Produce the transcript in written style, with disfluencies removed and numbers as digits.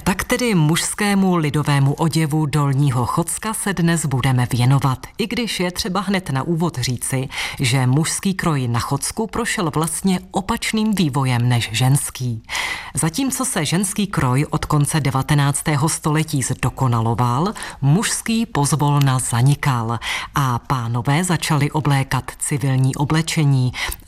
Tak tedy mužskému lidovému oděvu Dolního Chocka se dnes budeme věnovat, i když je třeba hned na úvod říci, že mužský kroj na Chocku prošel vlastně opačným vývojem než ženský. Zatímco se ženský kroj od konce 19. století zdokonaloval, mužský pozvolna zanikal a pánové začali oblékat civilní oblečení